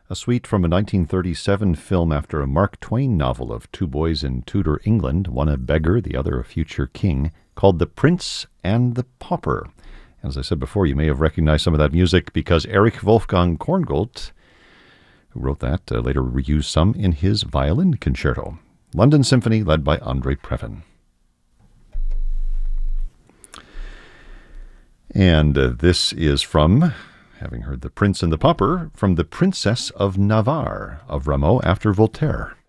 a suite from a 1937 film after a Mark Twain novel of two boys in Tudor England, one a beggar, the other a future king, called The Prince and the Pauper. As I said before, you may have recognized some of that music because Erich Wolfgang Korngold, who wrote that, later reused some in his violin concerto. London Symphony, led by Andre Previn. And this is from, having heard The Prince and the Pauper, from The Princess of Navarre of Rameau after Voltaire.